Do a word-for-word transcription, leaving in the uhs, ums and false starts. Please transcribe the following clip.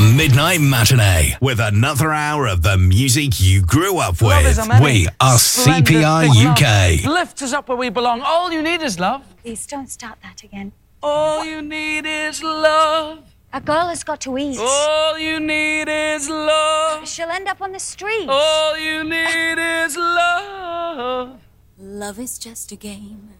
Midnight Matinee with another hour of the music you grew up with. We are C P R U K. Lift us up where we belong. All you need is love. Please don't start that again. All you need is love. A girl has got to eat. All you need is love. She'll end up on the street. All you need is love. Love is just a game